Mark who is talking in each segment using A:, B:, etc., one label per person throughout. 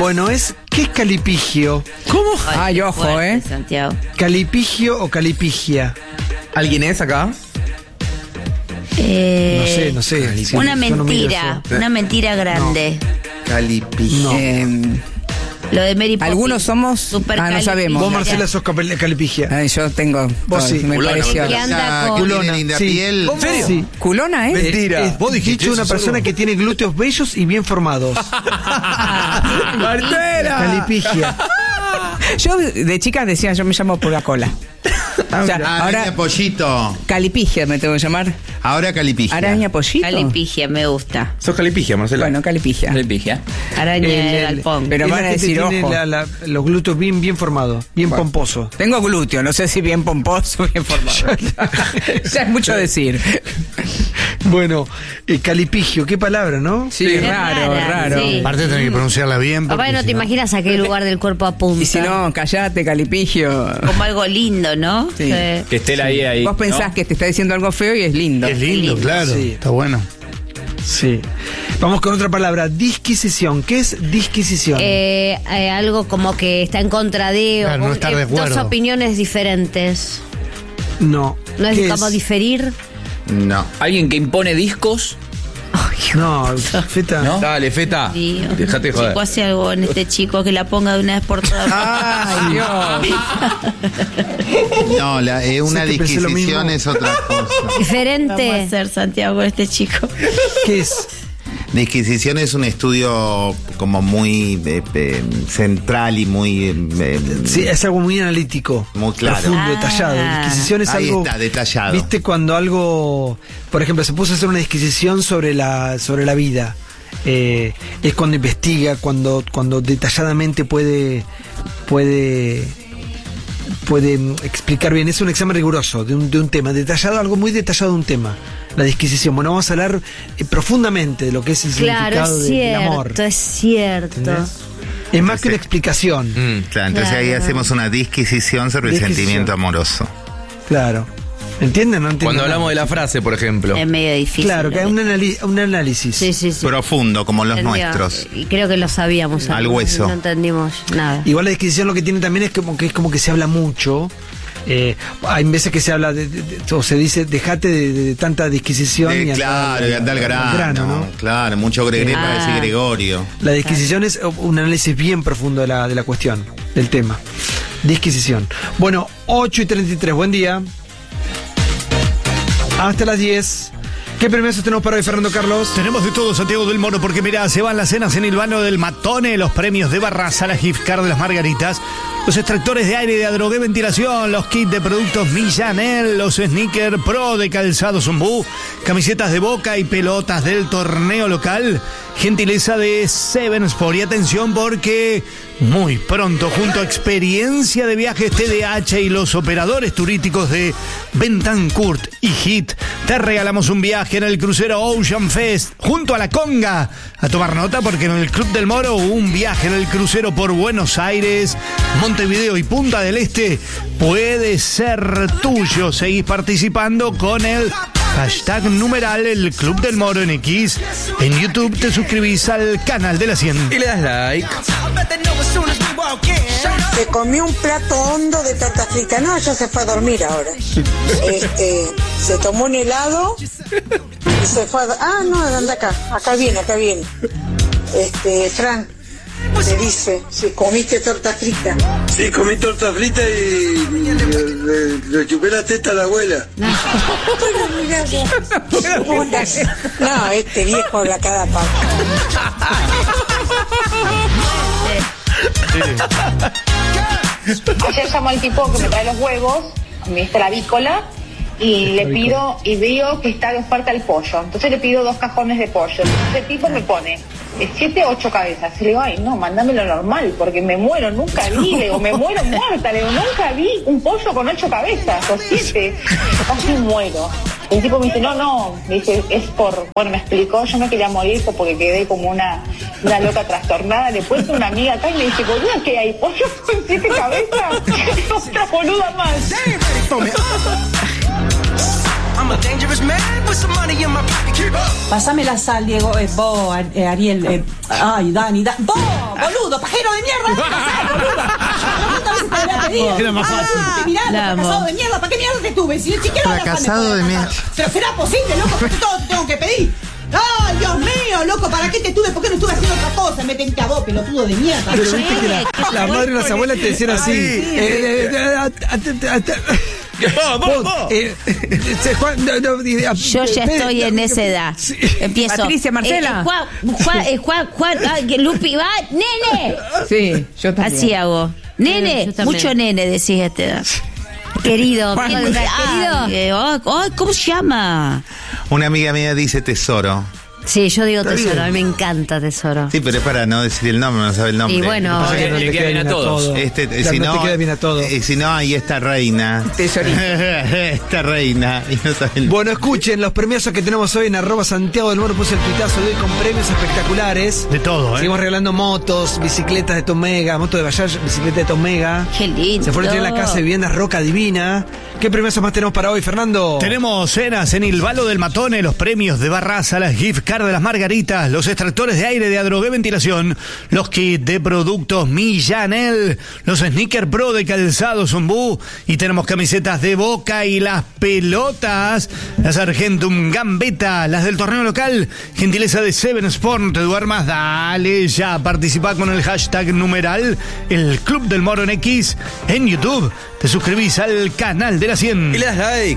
A: Bueno, ¿qué es calipigio?
B: ¿Cómo?
C: Ay, ojo,
D: fuerte, Santiago.
A: ¿Calipigio o calipigia?
B: ¿Alguien es acá?
A: No sé.
D: Una
A: Yo no miro
D: mentira,
A: eso.
D: una mentira grande.
B: Calipigia.
D: Lo de Mary Poppins.
C: Algunos somos.
D: Super
C: no sabemos.
A: Vos, Marcela, sos calipigia.
C: Ay, yo tengo.
A: Vos sí.
C: Me
B: Culona,
C: pareció.
D: Que anda con...
A: Culona.
E: linda
A: Sí.
E: piel.
B: ¿En serio?
A: Sí.
C: Culona, ¿eh?
B: Mentira.
A: Vos dijiste una persona que tiene glúteos bellos y bien formados.
B: ¡Marcela!
A: Calipigia.
C: Yo de chica decía, yo me llamo por la cola. O sea,
E: Araña
C: ahora
E: pollito.
C: calipigia me tengo que llamar.
E: Ahora calipigia.
C: Araña pollito.
D: Calipigia, me gusta.
B: Sos calipigia, Marcela.
C: Bueno, calipigia.
B: Calipigia.
D: Araña de galpón.
C: Pero
A: Es
C: van
A: la
C: a
A: gente
C: decir,
A: que tiene
C: ojo.
A: los glúteos bien formados, bien pomposos.
C: Tengo glúteo, no sé si bien pomposo o bien formado. Ya es mucho decir.
A: Bueno, calipigio, qué palabra, ¿no?
C: Sí,
D: Qué
C: raro,
D: rara,
C: raro.
D: sí.
F: Aparte tenés que pronunciarla bien.
D: Papá,
F: porque
D: no
F: si
D: te imaginas a qué lugar del cuerpo apunta.
C: Y si no, callate, calipigio.
D: Como algo lindo, ¿no?
C: Sí.
B: Que esté la I ahí.
C: Vos pensás
B: ¿no?
C: que te está diciendo algo feo y es lindo.
F: Es lindo, claro.
A: Sí.
F: Está bueno.
A: Sí. Vamos con otra palabra, disquisición. ¿Qué es disquisición?
D: Algo como que está en contra de...
F: Claro,
D: o,
F: no estar de
D: dos
F: acuerdo.
D: opiniones diferentes.
A: No.
D: ¿No es
A: ¿Qué
D: como diferir?
E: No.
B: Alguien que impone discos.
A: No, Feta.
B: ¿No? Dale, Feta.
D: Dios.
B: Déjate
D: El
B: joder.
D: chico hace algo en este chico que la ponga de una vez por todas.
C: Ay, Dios.
E: No, una
A: Sí, te pensé lo
E: disquisición
A: mismo.
E: es otra cosa.
D: Diferente. ¿Qué vamos a hacer, Santiago, con este chico?
A: ¿Qué es?
E: Disquisición es un estudio como muy central y muy...
A: Sí, es algo muy analítico.
E: Muy claro.
A: Profundo, detallado. Disquisición es
E: Ahí
A: algo...
E: está, detallado.
A: ¿Viste cuando algo... Por ejemplo, se puso a hacer una disquisición sobre la vida. Es cuando investiga, cuando detalladamente puede explicar bien. Es un examen riguroso de un tema, detallado, algo muy detallado de un tema. La disquisición. Bueno, vamos a hablar profundamente de lo que es el
D: Claro,
A: significado
D: es
A: del amor.
D: cierto, es cierto.
A: ¿Entendés? Es más que una explicación.
E: Claro, entonces ahí
D: Claro.
E: hacemos una disquisición sobre el
A: Disquisición.
E: sentimiento amoroso.
A: Claro. ¿Entienden? No entienden.
B: Cuando
A: nada.
B: hablamos de la frase, por ejemplo.
D: Es medio difícil.
A: Claro, que hay un análisis.
D: Sí.
E: Profundo, como los
D: Entendía.
E: nuestros.
D: Y creo que lo sabíamos.
E: Al hueso.
D: No entendimos nada.
A: Igual la disquisición lo que tiene también es como que se habla mucho. Hay veces que se habla o se dice dejate de tanta disquisición y
E: Claro, y anda al grano.
A: ¿no?
E: Claro, mucho Gregorio para decir Gregorio.
A: La disquisición es un análisis bien profundo de la cuestión, del tema. Disquisición. Bueno, 8:33, buen día. Hasta las 10. ¿Qué premios tenemos para hoy, Fernando Carlos?
F: Tenemos de todo, Santiago del Moro, porque mirá, se van las cenas en el vano del Matone, los premios de Barraza, la gift card de las Margaritas, los extractores de aire de Adrogué Ventilación, los kits de productos Millanel, los sneakers pro de Calzado Zumbú, camisetas de Boca y pelotas del torneo local, gentileza de Seven Sport. Y atención porque muy pronto, junto a Experiencia de Viajes TDH y los operadores turísticos de Bentancourt y HIT, te regalamos un viaje en el crucero Ocean Fest junto a la Conga. A tomar nota porque en el Club del Moro un viaje en el crucero por Buenos Aires, Montevideo y Punta del Este puede ser tuyo. Seguís participando con el hashtag numeral el Club del Moro en X. En YouTube te suscribís al canal de la 100.
B: Y le das like.
G: Se comió un plato hondo de torta frita. No, ya se fue a dormir ahora. Se tomó un helado y se fue a... no, anda acá. Acá viene. Fran, me dice, si comiste torta frita.
H: Sí, comí torta frita y le chupé la teta a la abuela.
G: No, este viejo habla cada paso.
I: Ayer llamó al tipo que me trae los huevos, administra avícola, y le pido, y veo que está de oferta el pollo. Entonces le pido 2 cajones de pollo. Entonces el tipo me pone 7 o 8 cabezas. Y le digo, ay, no, mándame lo normal, porque me muero, nunca vi, le digo, me muero muerta, le digo, nunca vi un pollo con 8 cabezas, o 7. Casi muero. El tipo me dice, no, me dice, es por, bueno, me explicó, yo no quería morir porque quedé como una loca trastornada. Después una amiga acá y me dice, boluda, ¿qué hay? ¿Pollo con 7 cabezas? Otra boluda más.
J: Pásame la sal, Diego. Vos, Ariel. Ay, Dani. Vos, boludo, pajero de mierda. ¿Cuántas veces te había pedido?
F: Era más fácil.
J: Mirá, fracasado de mierda. ¿Para qué mierda te tuve? Si siquiera
E: Fracasado de mierda.
J: Pero será posible, loco, porque todo te tengo que pedir. ¡Ay, Dios mío, loco! ¿Para qué te tuve? ¿Por qué no estuve haciendo otra cosa? Métete a vos, pelotudo de mierda.
A: Pero viste que la madre y las abuelas te decían así.
C: Yo ya estoy en esa edad. Empiezo.
D: Patricia, Marcela. Juan, Lupi, va, nene.
C: Sí, yo también.
D: Así hago. Nene, Yo también.
C: Mucho nene decís a esta edad.
D: Querido,
C: Querido. ¿Cómo se llama?
E: Una amiga mía dice tesoro.
D: Sí, yo digo
E: Está
D: tesoro,
E: bien.
D: a mí me encanta tesoro.
E: Sí, pero es para no decir el nombre, no sabe el nombre.
D: Y bueno,
A: Pasa que no
B: le
A: te
B: queda
A: queda
B: bien a
A: bien a
B: todos.
A: todos.
E: Si
A: No
E: no,
A: te queda bien a todos.
E: Si no, ahí está reina.
C: Tesorito.
E: Esta reina. Y no sabe el...
A: Bueno, escuchen los premiazos que tenemos hoy en @Santiago del Moro. Puse el tuitazo de hoy con premios espectaculares.
F: De todo,
A: Seguimos regalando motos, bicicletas de Tomega, moto de Bajaj, bicicleta de Tomega.
C: Qué lindo.
A: Se fueron a tener la casa de viviendas Roca Divina. ¿Qué premios más tenemos para hoy, Fernando?
F: Tenemos cenas en el Valo del Matone, los premios de Barraza, las gift card de las Margaritas, los extractores de aire de Adrogué Ventilación, los kits de productos Millanel, los sneaker pro de calzado Zumbú, y tenemos camisetas de Boca y las pelotas, las Argentum Gambetta, las del torneo local, gentileza de Seven Sport. Te duermas, dale ya, participa con el hashtag numeral el Club del Moro en X en YouTube. Te suscribís al canal de la 100.
B: Y le das like.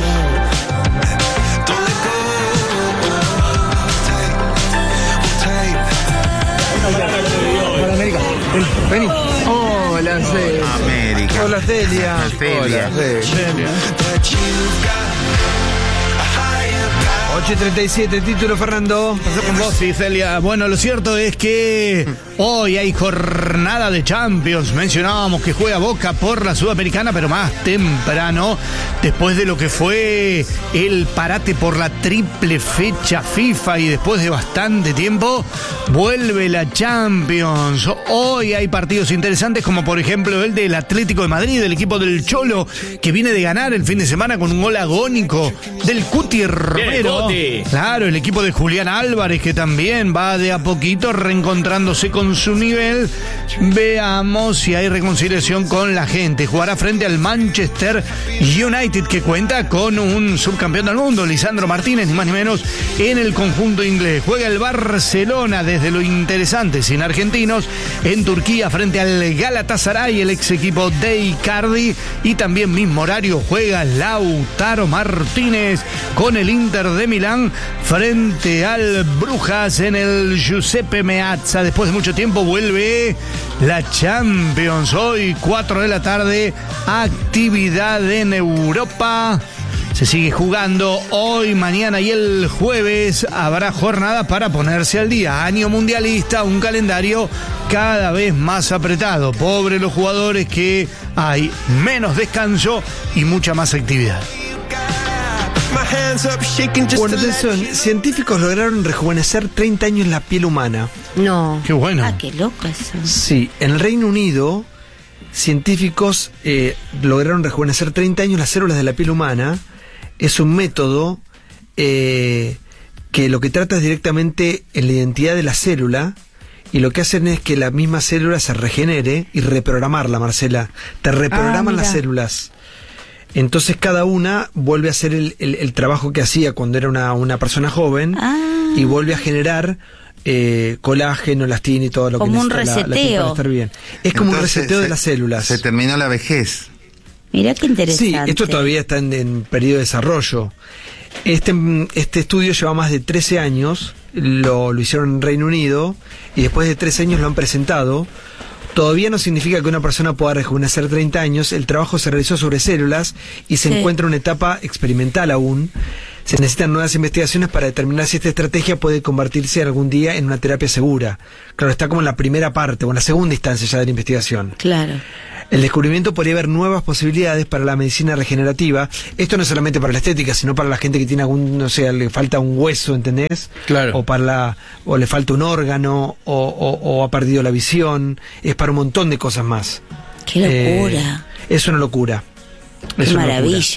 A: Hola, América. Vení. Hola, Celia.
E: América.
A: Hola, Celia.
E: Celia.
A: 8:37, título, Fernando.
F: Pasó con vos, sí, Celia. Bueno, lo cierto es que hoy hay jornada de Champions. Mencionábamos que juega Boca por la Sudamericana, pero más temprano, después de lo que fue el parate por la triple fecha FIFA y después de bastante tiempo, vuelve la Champions. Hoy hay partidos interesantes, como por ejemplo el del Atlético de Madrid, el equipo del Cholo, que viene de ganar el fin de semana con un gol agónico del Cuti Romero. Claro, el equipo de Julián Álvarez, que también va de a poquito reencontrándose con su nivel. Veamos si hay reconciliación con la gente. Jugará frente al Manchester United, que cuenta con un subcampeón del mundo, Lisandro Martínez, ni más ni menos, en el conjunto inglés. Juega el Barcelona, desde lo interesante, sin argentinos, en Turquía frente al Galatasaray, el ex equipo de Icardi. Y también mismo horario juega Lautaro Martínez con el Inter de Milán frente al Brujas en el Giuseppe Meazza. Después de mucho tiempo vuelve la Champions. Hoy 4 de la tarde, actividad en Europa. Se sigue jugando hoy, mañana y el jueves. Habrá jornada para ponerse al día. Año mundialista, un calendario cada vez más apretado. Pobres los jugadores, que hay menos descanso y mucha más actividad.
A: Bueno, atención, científicos lograron rejuvenecer 30 años la piel humana.
D: No.
F: Qué bueno.
C: Qué loco eso.
A: Sí, en el Reino Unido, científicos lograron rejuvenecer 30 años las células de la piel humana. Es un método que lo que trata es directamente en la identidad de la célula, y lo que hacen es que la misma célula se regenere y reprogramarla, Marcela. Te reprograman las células. Entonces cada una vuelve a hacer el trabajo que hacía cuando era una persona joven, y vuelve a generar colágeno, elastina y todo lo
C: como
A: que necesita
C: un
A: la piel para
C: reseteo.
A: estar bien. Es como
E: Entonces,
A: un reseteo de las células.
E: Se terminó la vejez.
C: Mirá qué interesante.
A: Sí, esto todavía está en periodo de desarrollo. Este estudio lleva más de 13 años, lo hicieron en Reino Unido, y después de 13 años lo han presentado. Todavía no significa que una persona pueda rejuvenecer 30 años. El trabajo se realizó sobre células y se encuentra en una etapa experimental aún. Se necesitan nuevas investigaciones para determinar si esta estrategia puede convertirse algún día en una terapia segura. Claro, está como en la primera parte o en la segunda instancia ya de la investigación.
C: Claro.
A: El descubrimiento podría haber nuevas posibilidades para la medicina regenerativa. Esto no es solamente para la estética, sino para la gente que tiene no sé, le falta un hueso, ¿entendés?
B: Claro.
A: O le falta un órgano, o ha perdido la visión. Es para un montón de cosas más.
C: Qué locura.
A: Es una locura.
C: Qué
A: Es una
C: maravilla.
A: locura.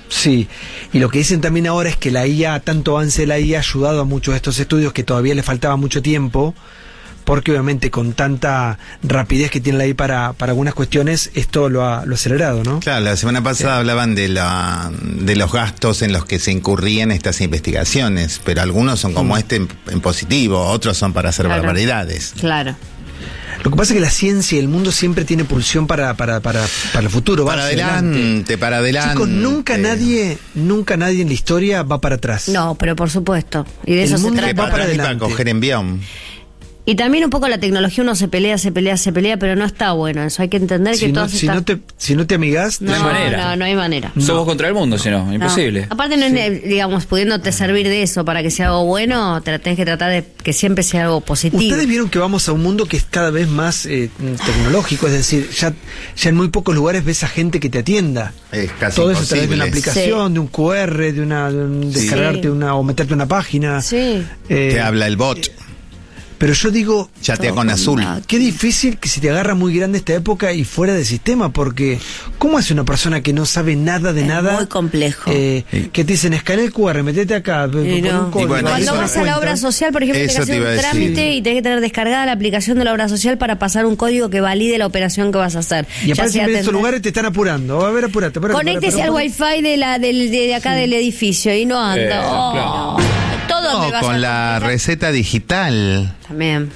A: Sí, y lo que dicen también ahora es que la IA, tanto avance de la IA, ha ayudado a muchos de estos estudios que todavía le faltaba mucho tiempo, porque obviamente con tanta rapidez que tiene la IA para algunas cuestiones, esto lo ha acelerado, ¿no?
E: Claro, la semana pasada hablaban de los gastos en los que se incurrían estas investigaciones, pero algunos son como en positivo, otros son para hacer barbaridades.
D: Claro.
A: Lo que pasa es que la ciencia y el mundo siempre tiene pulsión para el futuro.
E: Para adelante.
A: Chicos, nunca nadie en la historia va para atrás.
D: No, pero por supuesto. Y de eso se trata.
E: Va para adelante. Para coger envión.
D: Y también un poco la tecnología, uno se pelea, pero no está bueno eso. Hay que entender que todos
A: si no te amigás,
D: no hay manera.
B: Somos contra el mundo, si no, imposible.
D: Aparte no es, digamos, pudiéndote servir de eso para que sea algo bueno, tenés que tratar de que siempre sea algo positivo.
A: Ustedes vieron que vamos a un mundo que es cada vez más tecnológico, es decir, ya en muy pocos lugares ves a gente que te atienda.
E: Es casi
A: todo eso a
E: imposible.
A: través de una aplicación, de un QR, descargarte o meterte una página.
D: Sí.
E: Te habla el bot.
A: Pero yo digo,
E: chatea con azul.
A: Qué difícil que se te agarra muy grande esta época y fuera del sistema, porque ¿cómo hace una persona que no sabe nada de nada?
D: Muy complejo.
A: Que te dicen, escanea el QR, metete acá.
D: Cuando vas a la obra social, por ejemplo, tienes que hacer un trámite y tenés que tener descargada la aplicación de la obra social para pasar un código que valide la operación que vas a hacer.
A: Y aparte en estos lugares te están apurando. A ver, apurate.
D: Conéctese al wifi de acá del edificio y no anda.
E: Claro. No, con la receta digital.
D: También.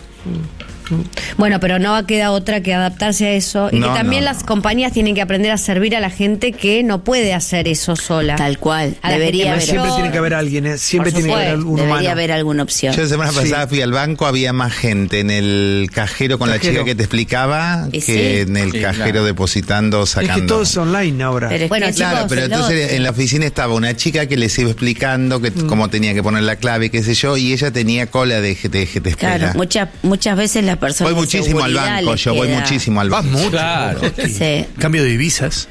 D: Bueno, pero no queda otra que adaptarse a eso. Y que también las compañías tienen que aprender a servir a la gente que no puede hacer eso sola.
C: Tal cual.
A: Debería haber. Siempre tiene que haber alguien, siempre tiene que haber algún humano.
C: Debería haber alguna opción.
E: Yo la semana pasada fui al banco, había más gente en el cajero con la chica que te explicaba que en el cajero depositando, sacando.
A: Es que todo es online ahora.
E: Bueno, claro, chicos, pero entonces en la oficina estaba una chica que les iba explicando cómo tenía que poner la clave, qué sé yo, y ella tenía cola de espera.
C: Claro, muchas veces las personas.
E: Voy muchísimo al banco, voy muchísimo al banco.
F: Vas mucho.
B: Claro.
C: Sí.
F: Cambio de divisas.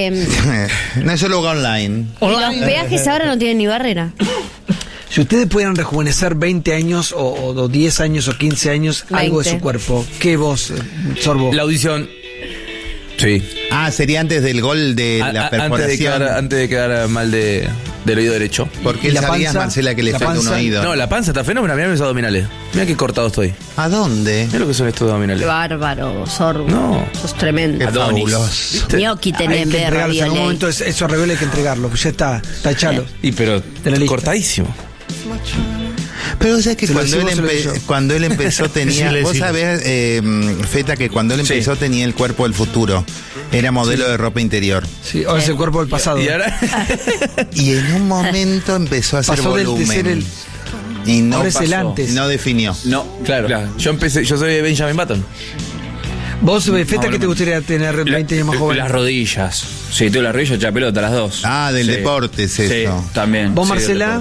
E: No, eso lo hago online.
D: Y los peajes ahora no tienen ni barrera.
A: Si ustedes pudieran rejuvenecer 20 años o 10 años o 15 años 20. Algo de su cuerpo, ¿qué vos, Sorbo?
B: La audición. Sí.
E: Sería antes del gol de la perforación.
B: Antes de quedar mal del oído derecho.
E: ¿Por qué sabías, Marcela, que le falta un oído?
B: No, la panza está fenómena. Mirá mis abdominales. Mirá qué cortado estoy.
E: ¿A dónde?
B: Mirá lo que son estos abdominales.
D: Qué bárbaro, Sorbo.
B: No.
D: Sos tremendo.
E: Qué fabuloso.
C: Gnocchi tenés en
A: en algún momento eso arreglo, hay que entregarlo. Pues ya está echalo.
B: Pero cortadísimo.
E: Pero o sea que cuando él empezó tenía, vos sabés, Feta, que cuando él empezó tenía el cuerpo del futuro. Era modelo de ropa interior.
A: Sí, ahora es el cuerpo del pasado.
E: Y en un momento empezó a hacer volumen. Y no
A: es el antes.
E: No definió.
B: No, claro. Yo soy Benjamin Button.
A: ¿Vos, Feta, qué te gustaría tener 20 años más joven?
B: Las rodillas. Sí, tú las rodillas, ya pelota, las dos.
E: Del deporte es eso.
B: Sí, también.
A: ¿Vos, Marcela?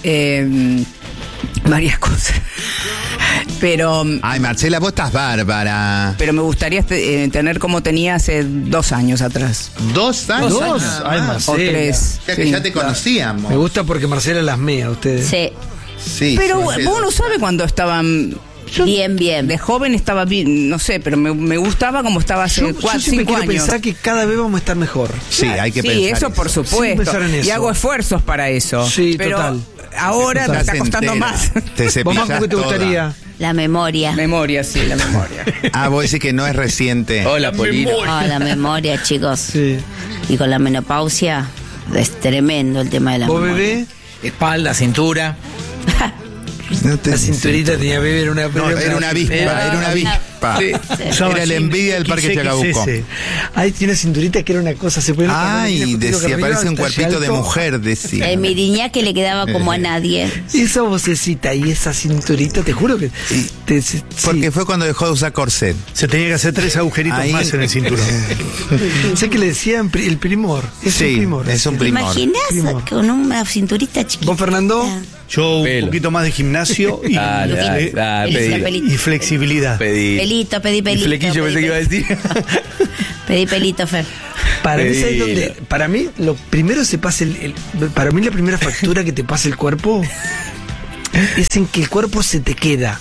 C: Varias cosas. Pero.
E: Ay, Marcela, vos estás bárbara.
C: Pero me gustaría tener como tenía hace 2 años atrás.
E: 2 años.
A: 2 años. Ay, Marcela.
C: O 3.
E: O sea que ya te conocíamos.
A: Me gusta porque Marcela las mea, ustedes.
D: Sí.
E: Sí.
C: Pero vos no sabes cuando estaban. Bien. De joven estaba bien, no sé, pero me gustaba como estaba hace 4, 5 años.
A: Pensar que cada vez vamos a estar mejor.
E: Sí, hay que pensar.
C: Sí, eso por supuesto.
A: Y
C: hago esfuerzos para eso.
A: Sí,
C: pero
A: total.
C: Ahora me está costando más.
E: ¿Vos más
A: qué te gustaría?
D: La memoria.
C: Memoria, sí, la memoria.
E: Vos decís que no es reciente.
B: Hola, Polina.
D: La memoria, chicos.
A: Sí.
D: Y con la menopausia es tremendo el tema de la memoria.
A: ¿Vos, bebé?
B: Espalda, cintura.
A: La cinturita tenía bebé, era una
E: avispa.
B: Sí.
E: Era la envidia del Parque Chacabuco.
A: Ay, tiene una cinturita que era una cosa. Se puede
E: decía, parece un cuerpito de mujer, decía.
D: El miriñá que le quedaba como a nadie.
A: Esa vocecita y esa cinturita, te juro que...
E: Porque fue cuando dejó de usar corset.
F: Se tenía que hacer 3 agujeritos más en el cinturón.
A: Sé que le decían el primor. Es un primor.
E: Es un primor.
D: ¿Te imaginas con una cinturita chiquita?
A: ¿Vos, Fernando?
F: Yo un poquito más de gimnasio y flexibilidad.
D: Pedí pelito.
B: Y flequillo pensé que iba a decir.
D: Pedí pelito, Fer.
A: Para mí, lo primero se pasa para mí la primera factura que te pasa el cuerpo es en que el cuerpo se te queda.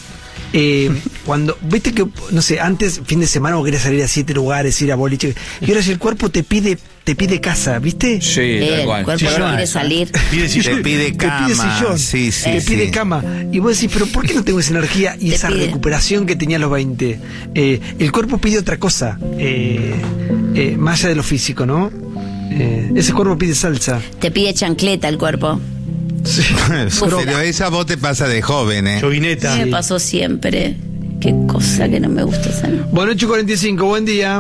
A: Cuando, viste que, no sé, antes, fin de semana, vos querías salir a 7 lugares, ir a boliche, y ahora si el cuerpo te pide casa, ¿viste?
B: Sí, tal cual.
D: El cuerpo no quiere salir.
E: Te pide cama.
A: Te pide sillón.
E: Sí, sí,
A: te pide cama. Y vos decís, pero ¿por qué no tengo esa energía y esa recuperación que tenía a los 20? El cuerpo pide otra cosa, más allá de lo físico, ¿no? Ese cuerpo pide salsa.
D: Te pide chancleta el cuerpo.
A: Sí.
E: Pero esa vos te pasa de joven,
F: Chovineta.
D: Me pasó siempre. Qué cosa que no me gusta esa.
A: Bueno, 8:45, buen día.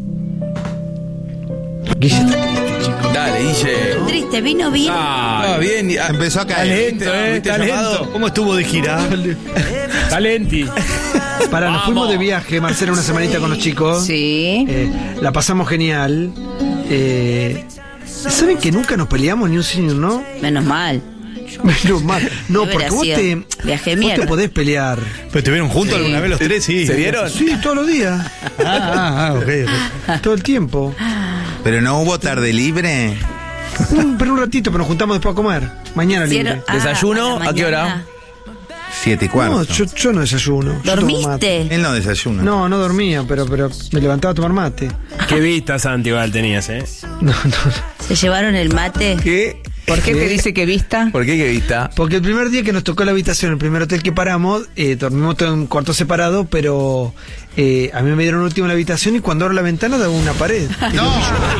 A: Guille está triste, chico.
B: Dale, Guille.
D: Triste, vino bien.
B: Ah, bien.
E: Empezó a caer.
F: Talento. ¿Cómo estuvo de gira?
K: Talenti.
A: Nos fuimos de viaje, Marcela, una semanita con los chicos.
C: Sí.
A: La pasamos genial. ¿Saben que nunca nos peleamos ni un sí ni un no?
D: Menos mal.
A: Menos mal. No, porque vos te podés pelear.
F: ¿Pero estuvieron juntos alguna vez los tres? Sí.
B: ¿Se vieron?
A: Sí, todos los días.
F: Ok.
A: Todo el tiempo.
E: ¿Pero no hubo tarde libre?
A: Pero un ratito, pero nos juntamos después a comer. Mañana libre.
B: ¿Desayuno? ¿A qué hora?
E: 7:15.
A: No, yo no desayuno. Yo tomo mate.
D: ¿Dormiste?
E: Él no desayuna.
A: No dormía, pero me levantaba a tomar mate.
K: Qué vista, Santi, igual tenías,
A: No.
D: ¿Se llevaron el mate?
B: ¿Qué?
C: ¿Por qué te dice que vista?
B: ¿Por qué vista?
A: Porque el primer día que nos tocó la habitación, el primer hotel que paramos, dormimos todo en un cuarto separado, pero a mí me dieron último en la habitación y cuando abro la ventana daba una pared.
E: No.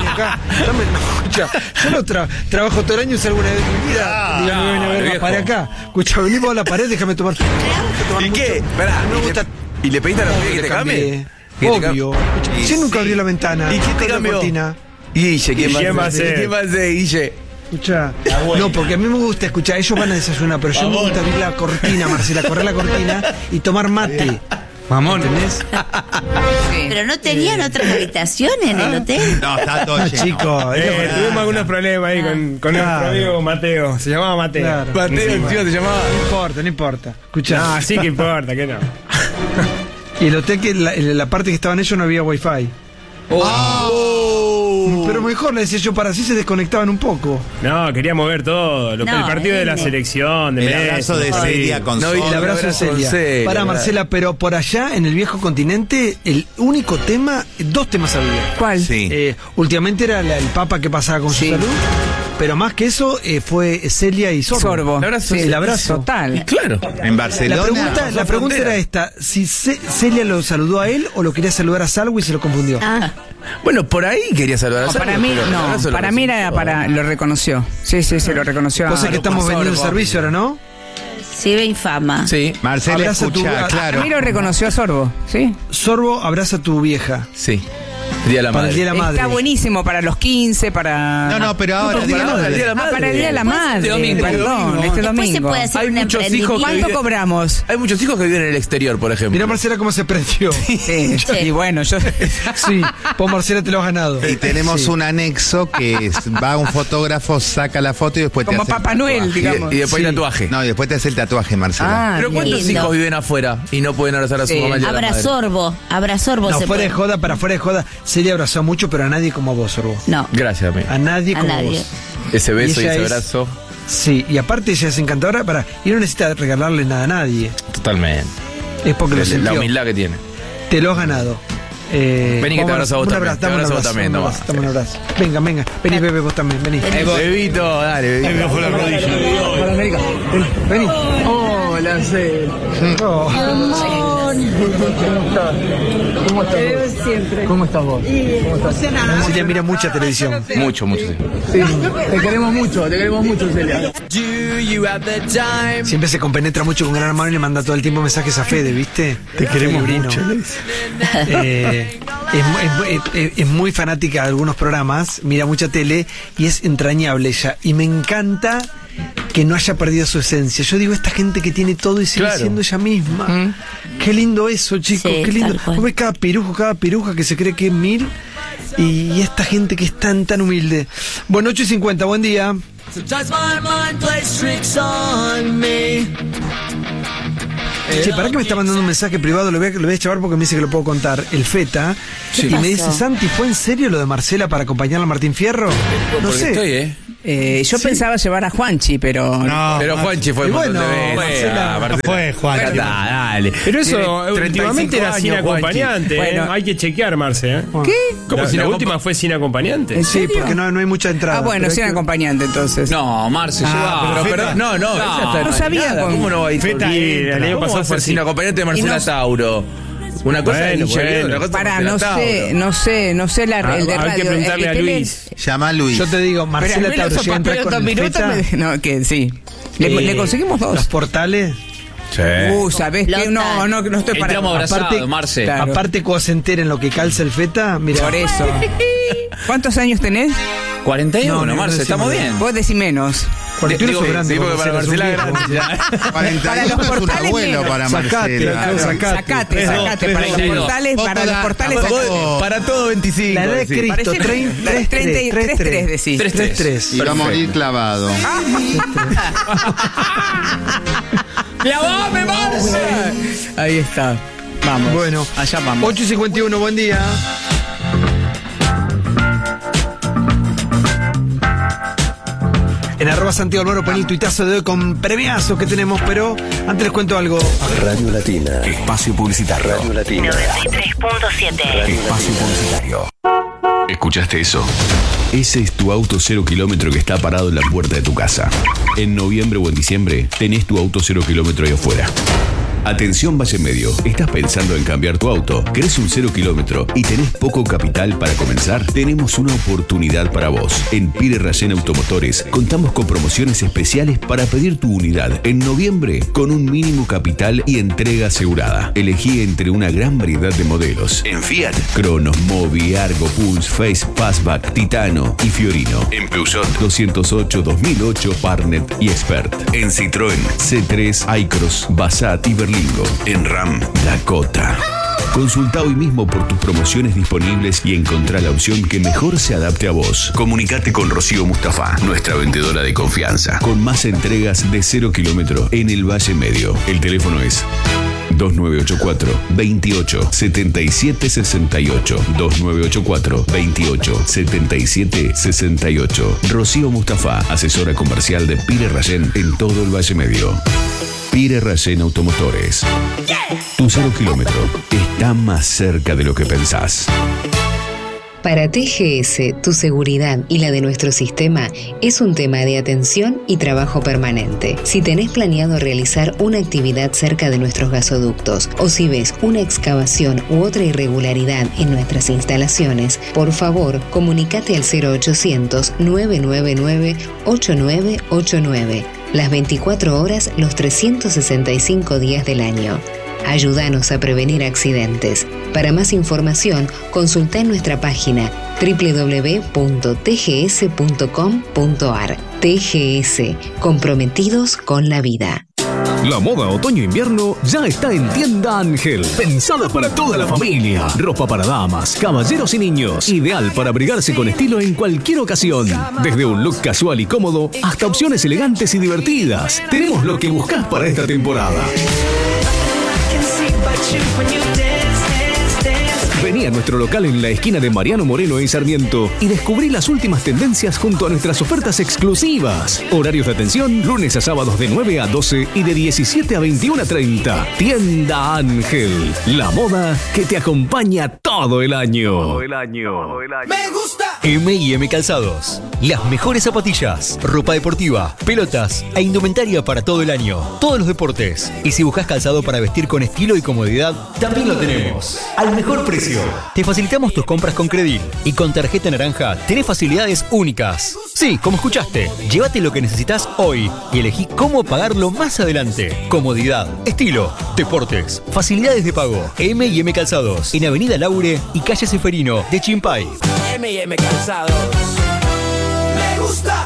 A: Yo trabajo todo el año y salgo una vez en mi vida. Digo, me voy a ver la pared acá. Escucha, vení vos a la pared, déjame tomar.
B: ¿Y qué? Esperá,
A: no me gusta.
B: ¿Y le pediste a la mujer que te cambie?
A: Obvio. Yo nunca abrí la ventana.
B: ¿Y quién te cambió? Guille, ¿quién va a ser? ¿Quién va a ser, Guille?
A: Escucha. No, porque a mí me gusta escuchar, ellos van a desayunar, pero yo me gusta abrir la cortina, Marcela, correr la cortina y tomar mate.
F: Mamón.
A: ¿Entendés?
C: Sí.
D: Pero no tenían otras habitaciones en el hotel.
E: No, está todo lleno.
A: Chicos,
K: tuvimos algunos problemas ahí con nuestro amigo Mateo. Se llamaba Mateo.
A: Claro.
B: Mateo, encima te llamaba.
A: No importa. Escucha.
K: No, sí que importa, que no.
A: Y el hotel, que en la parte que estaban ellos no había wifi. Pero mejor, le decía yo, para así se desconectaban un poco.
K: No, queríamos ver todo. El partido de la selección, de
E: El
K: Messi.
E: abrazo de Celia con Sol.
A: El abrazo de Celia. Para Marcela, pero por allá, en el viejo continente, el único tema, 2 temas había.
C: ¿Cuál?
E: Sí.
A: Últimamente era el Papa que pasaba con su salud. Pero más que eso, fue Celia y Sorbo.
C: El abrazo.
A: Sí, el abrazo.
C: Total.
B: Claro.
E: En Barcelona.
A: La pregunta era esta: si Celia lo saludó a él o lo quería saludar a Salvo y se lo confundió.
B: Bueno, por ahí quería saludar a
C: No,
B: Salvo,
C: para mí,
B: pero el
C: no.
B: abrazo
C: Para mí era para. Lo reconoció. Sí, se lo reconoció.
A: Cosa que estamos vendiendo el servicio ahora, ¿no?
D: Sirve infama.
B: Sí.
E: Marcela
A: Abraza
E: escucha,
A: tu-
E: claro.
C: A mí lo reconoció a Sorbo, ¿sí?
A: Sorbo, abraza a tu vieja.
B: Sí. Día de la
A: Para el
B: madre.
A: Día de la Madre.
C: Está buenísimo para los 15, para...
E: No, pero ahora
B: para el Día de la Madre.
C: para el Día de la Madre.
B: Este domingo.
C: Perdón, este
D: Después se
C: domingo.
D: puede hacer
B: Hay
D: un
B: muchos hijos
D: emprendimiento.
C: ¿Cuánto cobramos?
B: Hay muchos hijos que viven en el exterior, por ejemplo.
A: Mirá Marcela cómo se prendió.
C: Sí. Y bueno, yo...
A: Sí, vos Marcela te lo has ganado.
E: Y tenemos un anexo que va un fotógrafo, saca la foto y después
C: Como
E: te hace el
C: Papá Noel,
E: tatuaje.
C: digamos.
B: Y después
A: Sí.
B: tatuaje.
E: No, y después te hace el tatuaje, Marcela.
B: Pero ¿cuántos
D: lindo.
B: hijos viven afuera y no pueden abrazar a su
C: Sí.
B: mamá? el Día de la madre?
D: Abra Sorbo
A: No,
D: se
A: fuera de
D: puede.
A: joda, fuera de joda, Celia abrazó mucho, pero a nadie como a vos, Sorbo.
D: No,
B: Gracias, amigo.
A: A nadie
D: a
A: como
D: nadie.
A: vos.
B: Ese beso y
A: ella
B: ese
A: es-
B: abrazo.
A: Sí, y aparte ella es encantadora y no necesita regalarle nada a nadie.
B: Totalmente.
A: Es porque lo
B: La
A: sintió.
B: humildad que tiene.
A: Te lo has ganado.
B: Vení que te abrazo a vos
A: un
B: también.
A: abrazo,
B: Te
A: dame un
B: abrazo a vos
A: abrazo,
B: también,
A: dame un
B: toma.
A: abrazo, dame un abrazo. Venga. Vení, bebé, vos también, vení.
B: Bebito, dale, bebito.
F: Me bajó la rodilla.
A: Vení.
B: Hola,
A: ¿Cómo estás? Siempre. ¿Cómo estás vos? Celia mira mucha televisión.
B: Mucho, sí.
A: Te queremos mucho, Celia. Siempre se compenetra mucho con Gran Hermano y le manda todo el tiempo mensajes a Fede, ¿viste?
F: Te queremos
A: Brino.
F: mucho.
A: Es muy fanática de algunos programas, mira mucha tele y es entrañable ella. Y me encanta que no haya perdido su esencia. Yo digo, esta gente que tiene todo y sigue
B: Claro.
A: siendo ella misma. Qué lindo eso, chicos,
D: Sí,
A: qué lindo.
D: tal cual.
A: Vos ves cada piruja que se cree que es 1000 y esta gente que es tan humilde. Bueno, 8:50, buen día. Che, para que me está mandando un mensaje privado, lo voy a chavar porque me dice que lo puedo contar. El Feta.
D: ¿Qué
A: Y me
D: pasó?
A: dice, Santi, ¿fue en serio lo de Marcela para acompañarla a Martín Fierro? No
B: Porque
A: sé.
B: estoy,
C: Yo pensaba llevar a Juanchi, pero...
B: No, pero Juanchi fue un montón de veces.
F: Marcela, fue Juanchi.
B: Dale.
K: Pero eso últimamente era sin acompañante.
C: Bueno.
K: Hay que chequear, Marce.
C: ¿Qué?
K: ¿Cómo la última fue sin acompañante?
A: Sí, porque no hay mucha entrada.
C: Ah, bueno, sin acompañante entonces.
B: No, Marce, lleva.
C: No sabía.
B: ¿Cómo no va a ir?
K: El año pasado
B: fue sin acompañante de Marcela Tauro. Una cosa es otra cosa.
C: Pará, no sé el de radio.
K: Hay que preguntarle a Luis.
E: Llama a Luis.
A: Yo te digo, Marcela Tauro llega a entrar con el Feta.
C: No, que sí. Le conseguimos dos.
A: Los portales.
B: Sí.
C: ¿Sabés qué? No estoy para...
B: Entramos abrazados, Marce.
C: Claro.
A: Aparte, cuando se enteren lo que calza el Feta, mira.
C: Por eso. ¿Cuántos años tenés?
B: 41,
A: No,
B: Marce, estamos bien.
C: Vos decís menos.
A: 41
B: Digo,
A: es grande.
B: sí, porque para Marcela es grande.
E: 41 es un abuelo para Marcela.
C: Sacate. Para los portales.
B: Para todo 25.
A: La edad de Cristo,
C: 33 decís.
A: 3-3.
E: Y va a morir clavado.
C: ¡Clavame, Marce! Ahí está. Vamos.
A: Bueno,
C: allá vamos.
A: 8:51, buen día. En @Santiago Almoro poní el tuitazo de hoy con premiazos que tenemos, pero antes les cuento algo.
L: Radio Latina. Espacio publicitario. Radio Latina.
M: 93.7.
L: Espacio publicitario.
N: ¿Escuchaste eso? Ese es tu auto 0 kilómetro que está parado en la puerta de tu casa. En noviembre o en diciembre tenés tu auto 0 kilómetro ahí afuera. Atención Valle Medio, ¿estás pensando en cambiar tu auto? ¿Querés un 0 kilómetro y tenés poco capital para comenzar? Tenemos una oportunidad para vos. En Pire Rayén Automotores contamos con promociones especiales para pedir tu unidad en noviembre con un mínimo capital y entrega asegurada. Elegí entre una gran variedad de modelos. En Fiat, Cronos, Mobi, Argo, Pulse, Face, Fastback, Titano y Fiorino. En Peugeot 208, 2008, Partnet y Expert. En Citroën, C3, iCross, Passat y Berlingo. En RAM, Dakota. Consulta hoy mismo por tus promociones disponibles y encontrá la opción que mejor se adapte a vos. Comunicate con Rocío Mustafa, nuestra vendedora de confianza, con más entregas de 0 kilómetro en el Valle Medio. El teléfono es 2984 28 77 68 2984 28 77 68. Rocío Mustafa, asesora comercial de Pire Rayén en todo el Valle Medio. Pire Rayén Automotores. Tu 0 kilómetro está más cerca de lo que pensás.
O: Para TGS, tu seguridad y la de nuestro sistema es un tema de atención y trabajo permanente. Si tenés planeado realizar una actividad cerca de nuestros gasoductos o si ves una excavación u otra irregularidad en nuestras instalaciones, por favor, comunícate al 0800 999 8989. Las 24 horas, los 365 días del año. Ayúdanos a prevenir accidentes. Para más información, consulta en nuestra página www.tgs.com.ar. TGS, comprometidos con la vida.
P: La moda otoño-invierno ya está en Tienda Ángel. Pensada para toda la familia. Ropa para damas, caballeros y niños. Ideal para abrigarse con estilo en cualquier ocasión. Desde un look casual y cómodo hasta opciones elegantes y divertidas. Tenemos lo que buscas para esta temporada. Vení a nuestro local en la esquina de Mariano Moreno y Sarmiento y descubrí las últimas tendencias junto a nuestras ofertas exclusivas. Horarios de atención, lunes a sábados de 9 a 12 y de 17 a 21:30. Tienda Ángel, la moda que te acompaña todo el año.
Q: ¡Me gusta! M&M Calzados. Las mejores zapatillas, ropa deportiva, pelotas e indumentaria para todo el año. Todos los deportes. Y si buscas calzado para vestir con estilo y comodidad, también lo tenemos. Al mejor precio. Te facilitamos tus compras con Credil. Y con tarjeta naranja tenés facilidades únicas. Sí, como escuchaste. Llévate lo que necesitas hoy y elegí cómo pagarlo más adelante. Comodidad, estilo, deportes, facilidades de pago. M&M Calzados. En Avenida Laure y Calle Seferino de Chimpay.
R: M&M Calzados. Me gusta.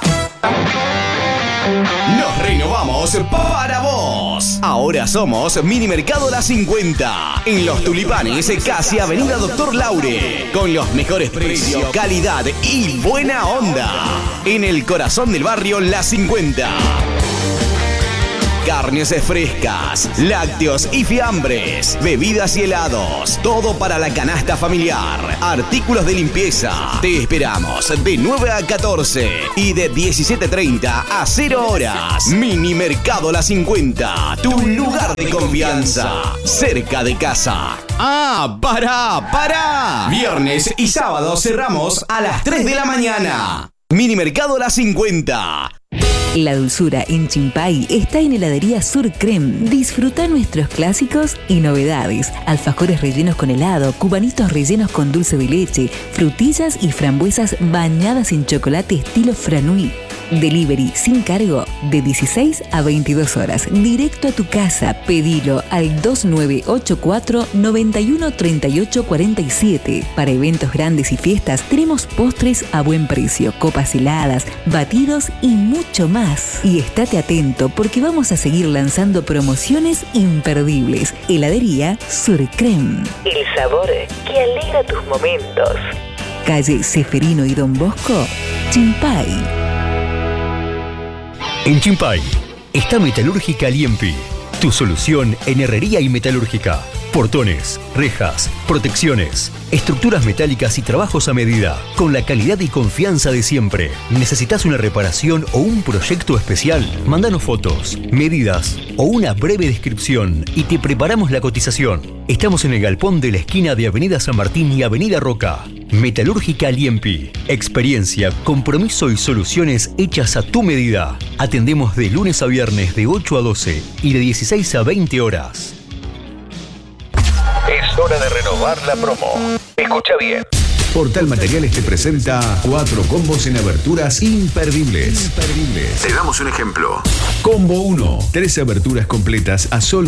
S: Nos renovamos para vos. Ahora somos Mini Mercado La 50. En Los Tulipanes, casi Avenida Doctor Laure. Con los mejores precios, calidad y buena onda. En el corazón del barrio La 50. carnes frescas, lácteos y fiambres, bebidas y helados. Todo para la canasta familiar. Artículos de limpieza. Te esperamos de 9 a 14 y de 17:30 a 0 horas. Mini Mercado La 50, tu lugar de confianza, cerca de casa. ¡Ah, pará! Viernes y sábado cerramos a las 3 de la mañana. Mini Mercado La 50.
O: La dulzura en Chimpay está en Heladería Sur Creme. Disfruta nuestros clásicos y novedades. Alfajores rellenos con helado, cubanitos rellenos con dulce de leche, frutillas y frambuesas bañadas en chocolate estilo Franui. Delivery sin cargo de 16 a 22 horas. Directo a tu casa. Pedilo al 2984 91 38 47. Para eventos grandes y fiestas tenemos postres a buen precio, copas heladas, batidos y mucho más. Y estate atento porque vamos a seguir lanzando promociones imperdibles. Heladería Sur Creme. El sabor que alegra tus momentos. Calle Ceferino y Don Bosco, Chimpay.
Q: En Chimpay está Metalúrgica Liempi, tu solución en herrería y metalúrgica. Portones, rejas, protecciones, estructuras metálicas y trabajos a medida, con la calidad y confianza de siempre. ¿Necesitas una reparación o un proyecto especial? Mándanos fotos, medidas o una breve descripción y te preparamos la cotización. Estamos en el galpón de la esquina de Avenida San Martín y Avenida Roca. Metalúrgica Liempi. Experiencia, compromiso y soluciones hechas a tu medida. Atendemos de lunes a viernes de 8 a 12 y de 16 a 20 horas.
N: Es hora de renovar la promo. Escucha bien.
P: Portal Materiales te presenta 4 combos en aberturas imperdibles.
N: Te damos un ejemplo.
P: Combo 1. 3 aberturas completas a solo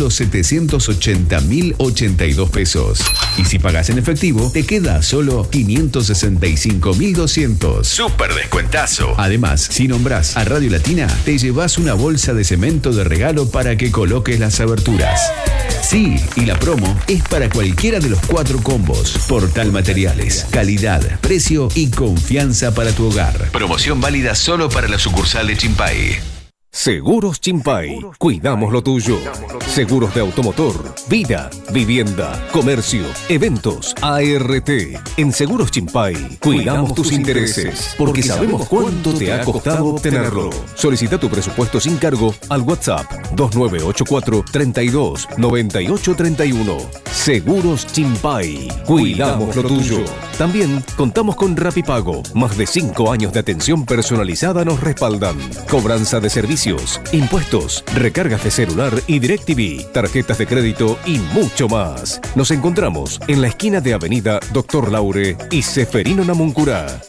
P: 780.082 pesos. Y si pagas en efectivo, te queda a solo 565.200.
N: Súper descuentazo.
P: Además, si nombras a Radio Latina, te llevas una bolsa de cemento de regalo para que coloques las aberturas. Sí, y la promo es para cualquiera de los 4 combos. Portal Materiales. Calidad, precio y confianza para tu hogar.
N: Promoción válida solo para la sucursal de Chimpay.
P: Seguros Chimpay. Cuidamos lo tuyo. Seguros de automotor, vida, vivienda, comercio, eventos, ART. En Seguros Chimpay cuidamos tus intereses porque sabemos cuánto te ha costado obtenerlo. Solicita tu presupuesto sin cargo al WhatsApp 2984 32 98 31. Seguros Chimpay. Cuidamos lo tuyo. También contamos con Rapipago. Más de 5 años de atención personalizada nos respaldan. Cobranza de servicios, impuestos, recargas de celular y DirecTV, tarjetas de crédito y mucho más. Nos encontramos en la esquina de Avenida Dr. Laure y Ceferino Namuncurá.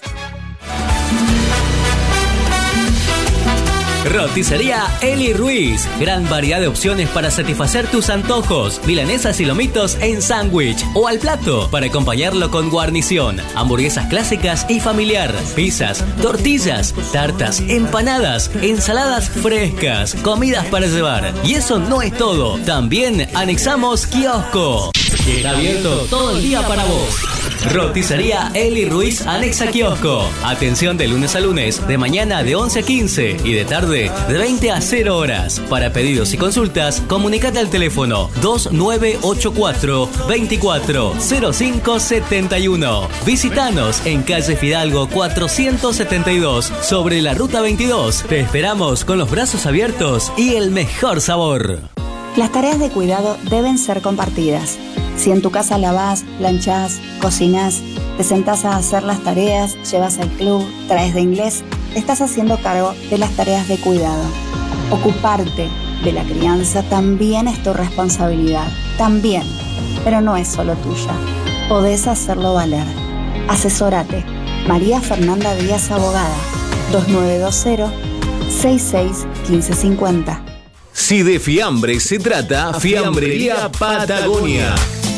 T: Roticería Eli Ruiz. Gran variedad de opciones para satisfacer tus antojos. Milanesas y lomitos en sándwich o al plato para acompañarlo con guarnición. Hamburguesas clásicas y familiar. Pizzas, tortillas, tartas, empanadas, ensaladas frescas, comidas para llevar. Y eso no es todo. También anexamos kiosco. Está abierto todo el día para vos. Roticería Eli Ruiz anexa kiosco. Atención de lunes a lunes, de mañana de 11 a 15 y de tarde de 20 a 0 horas. Para pedidos y consultas, comunicate al teléfono 2984 24 05 71. Visítanos en calle Fidalgo 472 sobre la ruta 22. Te esperamos con los brazos abiertos y el mejor sabor.
U: Las tareas de cuidado deben ser compartidas. Si en tu casa lavás, planchás, cocinás, te sentás a hacer las tareas, llevas al club, traes de inglés, estás haciendo cargo de las tareas de cuidado. Ocuparte de la crianza también es tu responsabilidad. También, pero no es solo tuya. Podés hacerlo valer. Asesórate. María Fernanda Díaz, abogada. 2920-661550.
S: Si de fiambre se trata, Fiambrería Patagonia.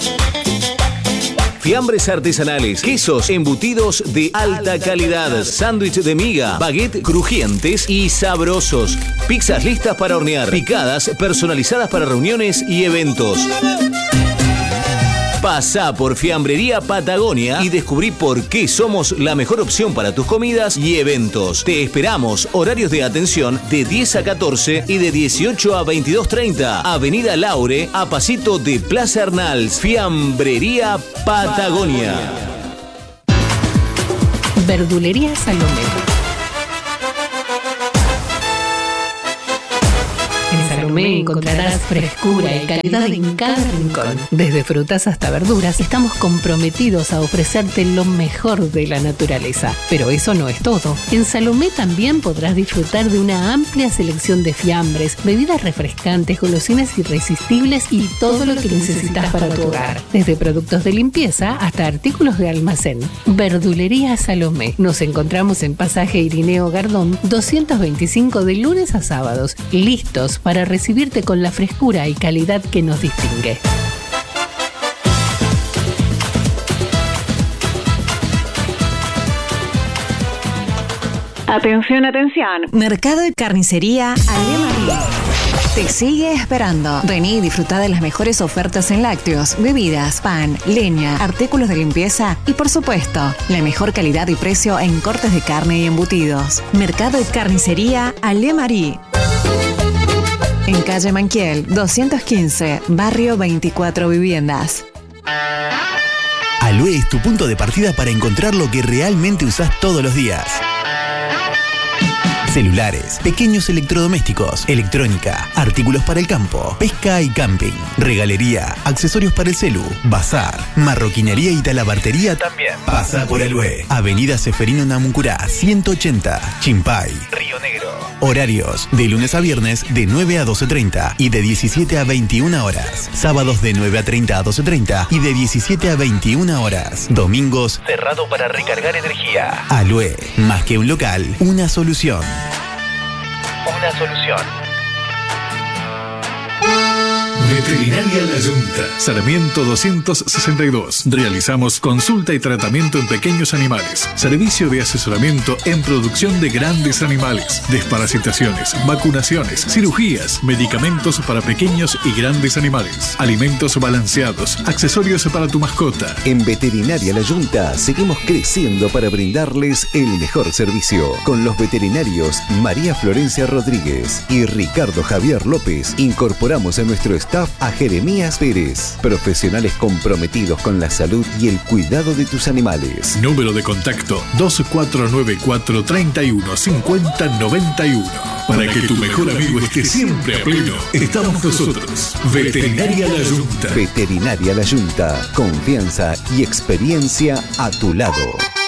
S: Fiambres artesanales, quesos embutidos de alta calidad, sándwich de miga, baguette crujientes y sabrosos, pizzas listas para hornear, picadas personalizadas para reuniones y eventos. Pasá por Fiambrería Patagonia y descubrí por qué somos la mejor opción para tus comidas y eventos. Te esperamos. Horarios de atención de 10 a 14 y de 18 a 22:30. Avenida Laure, a pasito de Plaza Arnalds. Fiambrería Patagonia.
O: Verdulería Salomé. En Salomé encontrarás frescura y calidad en cada rincón. Desde frutas hasta verduras, estamos comprometidos a ofrecerte lo mejor de la naturaleza. Pero eso no es todo. En Salomé también podrás disfrutar de una amplia selección de fiambres, bebidas refrescantes, golosinas irresistibles y todo lo que necesitas para tu hogar. Desde productos de limpieza hasta artículos de almacén. Verdulería Salomé. Nos encontramos en Pasaje Irineo Gardón, 225 de lunes a sábados. Listos para recibirte con la frescura y calidad que nos distingue.
H: Atención, atención. Mercado y carnicería Ale María te sigue esperando. Vení y disfrutá de las mejores ofertas en lácteos, bebidas, pan, leña, artículos de limpieza y, por supuesto, la mejor calidad y precio en cortes de carne y embutidos. Mercado y carnicería Ale María. En calle Manquiel, 215, barrio 24 Viviendas.
V: Alue es tu punto de partida para encontrar lo que realmente usás todos los días. Celulares, pequeños electrodomésticos, electrónica, artículos para el campo, pesca y camping, regalería, accesorios para el celu, bazar, marroquinería y talabartería también. Pasa por Alue. Avenida Seferino Namuncurá, 180, Chimpay, Río Negro. Horarios, de lunes a viernes de 9 a 12:30 y de 17 a 21 horas. Sábados de 9 a 30 a 12:30 y de 17 a 21 horas. Domingos, cerrado para recargar energía. Alue, más que un local, una solución. Una solución.
P: Veterinaria La Yunta, Sarmiento 262. Realizamos consulta y tratamiento en pequeños animales. Servicio de asesoramiento en producción de grandes animales. Desparasitaciones, vacunaciones, cirugías, medicamentos para pequeños y grandes animales. Alimentos balanceados, accesorios para tu mascota.
L: En Veterinaria La Yunta seguimos creciendo para brindarles el mejor servicio. Con los veterinarios María Florencia Rodríguez y Ricardo Javier López incorporamos a nuestro staff a Jeremías Pérez, profesionales comprometidos con la salud y el cuidado de tus animales.
P: Número de contacto 2494 31 50 91. Para que tu mejor amigo esté siempre a pleno, estamos nosotros. Veterinaria La Yunta.
L: Veterinaria La Yunta. Confianza y experiencia a tu lado.